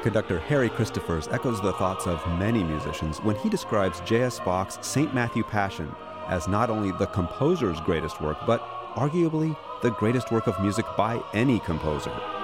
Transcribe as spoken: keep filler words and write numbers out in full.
conductor Harry Christophers echoes the thoughts of many musicians when he describes J S. Bach's Saint Matthew Passion as not only the composer's greatest work, but arguably the greatest work of music by any composer.